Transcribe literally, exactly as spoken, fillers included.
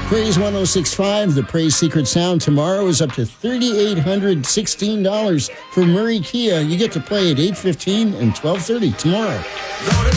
Praise one oh six point five, the Praise Secret Sound tomorrow is up to three thousand eight hundred sixteen dollars for Murray Kia. You get to play at eight fifteen and twelve thirty tomorrow.